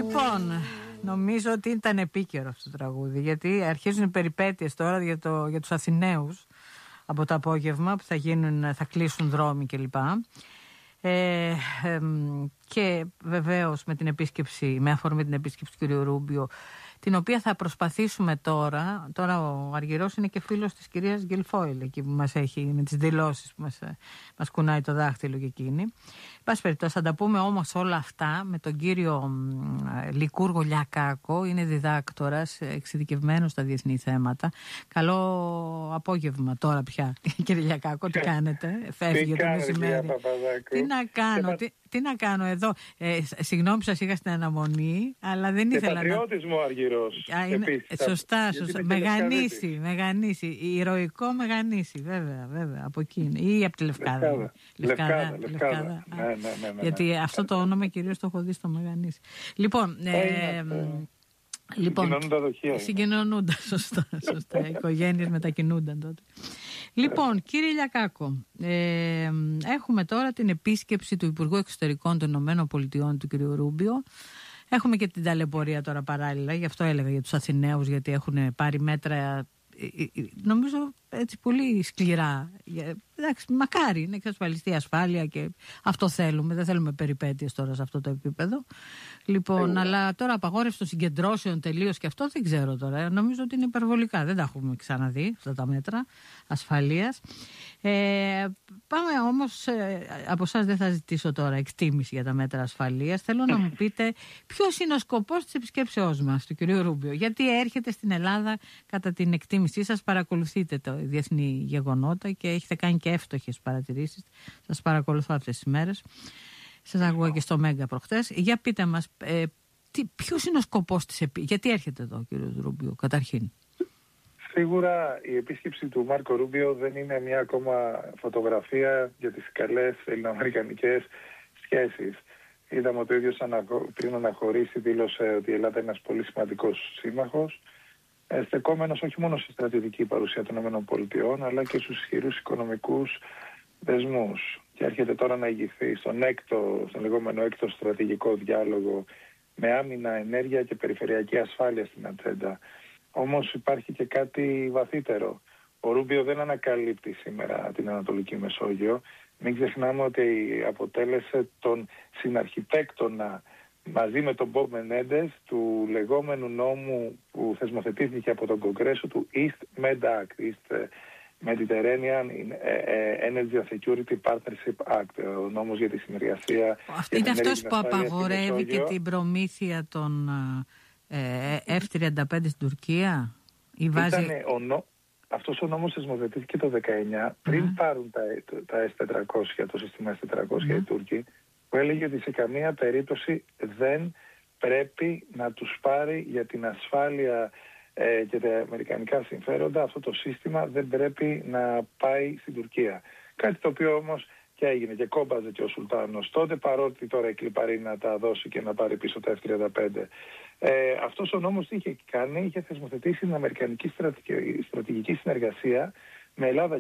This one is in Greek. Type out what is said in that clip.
Λοιπόν, νομίζω ότι ήταν επίκαιρο αυτό το τραγούδι, γιατί αρχίζουν οι περιπέτειες τώρα για τους Αθηναίους από το απόγευμα που θα κλείσουν δρόμοι κλπ. Και βεβαίως με αφορμή την επίσκεψη του κ. Ρούμπιο, την οποία θα προσπαθήσουμε τώρα. Τώρα ο Αργυρός είναι και φίλος της κυρίας Γκελφόιλ, εκεί που μας έχει με τις δηλώσεις που μας κουνάει το δάχτυλο και εκείνη. Πάση περιπτώσει, θα τα πούμε όμως όλα αυτά με τον κύριο Λικούργο Λιακάκο. Είναι διδάκτορας, εξειδικευμένος στα διεθνή θέματα. Καλό απόγευμα τώρα πια, κύριε Λιακάκο, τι κάνετε? Φεύγει το μεσημέρι. Τι να κάνω εδώ? Συγγνώμη που σας είχα στην αναμονή, αλλά δεν ήθελα πατριώτης μου ο Αργυρός. Σωστά. Μεγανήσι. Ηρωικό Μεγανήσι, βέβαια, από εκείνη. Ή από τη Λευκάδα. Λευκάδα. Ναι. Γιατί αυτό το όνομα κυρίως το έχω δει στο Μεγανήσι. Λοιπόν, συγκοινωνούντα δοχεία. Συγκοινωνούντα, σωστά. Οι οικογένειες μετακινούνταν τότε. Λοιπόν, κύριε Λιακάκο, έχουμε τώρα την επίσκεψη του Υπουργού Εξωτερικών των Ηνωμένων Πολιτειών, του κ. Ρούμπιο. Έχουμε και την ταλαιπωρία τώρα παράλληλα, γι' αυτό έλεγα για τους Αθηναίους, γιατί έχουν πάρει μέτρα, νομίζω έτσι πολύ σκληρά. Εντάξει, μακάρι να εξασφαλιστεί η ασφάλεια και αυτό θέλουμε. Δεν θέλουμε περιπέτειες τώρα σε αυτό το επίπεδο. Λοιπόν, αλλά τώρα απαγόρευση των συγκεντρώσεων τελείως και αυτό δεν ξέρω τώρα. Νομίζω ότι είναι υπερβολικά. Δεν τα έχουμε ξαναδεί αυτά τα μέτρα ασφαλείας. Πάμε όμως, από εσάς δεν θα ζητήσω τώρα εκτίμηση για τα μέτρα ασφαλείας. Θέλω να μου πείτε ποιος είναι ο σκοπός της επισκέψεώς μας, του κ. Ρούμπιο. Γιατί έρχεται στην Ελλάδα, κατά την εκτίμησή σας, παρακολουθείτε τα διεθνή γεγονότα και έχετε κάνει και εύστοχες παρατηρήσεις. Σας παρακολουθώ αυτές τις μέρες. Σας άκουγα και στο Μέγκα προχτές. Για πείτε μας, ποιος είναι ο σκοπός της γιατί έρχεται εδώ ο κ. Ρούμπιο καταρχήν? Σίγουρα η επίσκεψη του Μάρκο Ρούμπιο δεν είναι μια ακόμα φωτογραφία για τις καλές ελληνοαμερικανικές σχέσεις. Είδαμε ότι ο ίδιος πριν αναχωρήσει δήλωσε ότι η Ελλάδα είναι ένας πολύ σημαντικός σύμμαχος, στεκόμενος όχι μόνο στη στρατιωτική παρουσία των ΗΠΑ, αλλά και στους ισχυρούς οικονομικούς δεσμούς. Και έρχεται τώρα να ηγηθεί στον λεγόμενο έκτο στρατηγικό διάλογο με άμυνα, ενέργεια και περιφερειακή ασφάλεια στην ατζέντα. Όμως υπάρχει και κάτι βαθύτερο. Ο Ρούμπιο δεν ανακαλύπτει σήμερα την Ανατολική Μεσόγειο. Μην ξεχνάμε ότι αποτέλεσε τον συναρχιτέκτονα μαζί με τον Μπομπ Μενέντες του λεγόμενου νόμου που θεσμοθετήθηκε από τον Κογκρέσο του East Med Act, East Mediterranean Energy and Security Partnership Act, ο νόμος για τη συνεργασία. Είναι αυτός που απαγορεύει και την προμήθεια των F-35 στην Τουρκία? Αυτός ο νόμος θεσμοθετήθηκε το 19 πριν πάρουν τα S-400, το σύστημα S-400 οι Τούρκοι, που έλεγε ότι σε καμία περίπτωση δεν πρέπει να τους πάρει για την ασφάλεια και τα αμερικανικά συμφέροντα. Αυτό το σύστημα δεν πρέπει να πάει στην Τουρκία. Κάτι το οποίο όμως και έγινε και κόμπαζε και ο Σουλτάνος τότε, παρότι τώρα εκλιπαρεί να τα δώσει και να πάρει πίσω τα F-35. Αυτός ο νόμος τι είχε κάνει? Είχε θεσμοθετήσει την αμερικανική στρατηγική συνεργασία με Ελλάδα